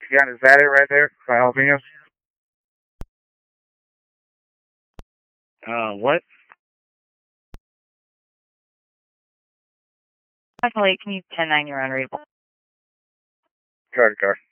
Yeah, is that it right there? Jalapenos? What? Definitely, can you 10-9 your unreadable? Card.